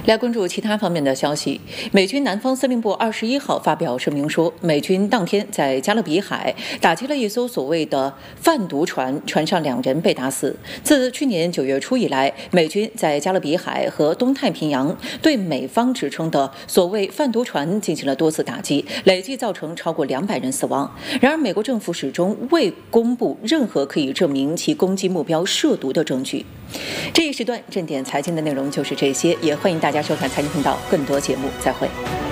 来关注其他方面的消息。美军南方司令部21号发表声明说，美军当天在加勒比海打击了一艘所谓的贩毒船，船上2人被打死。自去年9月初以来，美军在加勒比海和东太平洋对美方指称的所谓贩毒船进行了多次打击，累计造成超过200人死亡。然而，美国政府始终未公布任何可以证明其攻击目标涉毒的证据。这一时段正点财经的内容就是这些，也欢迎大家收看财经频道更多节目，再会。